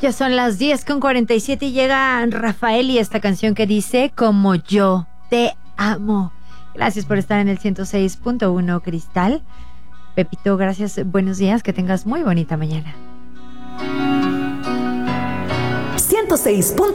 Ya son las 10:47 y llega Rafael y esta canción que dice Como yo te amo. Gracias por estar en el 106.1 Cristal. Pepito, gracias, buenos días, que tengas muy bonita mañana. 106.